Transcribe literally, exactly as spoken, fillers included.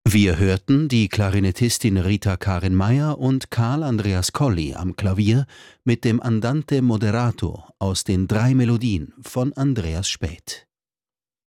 Wir hörten die Klarinettistin Rita Karin Meyer und Karl Andreas Colli am Klavier mit dem Andante moderato aus den drei Melodien von Andreas Späth.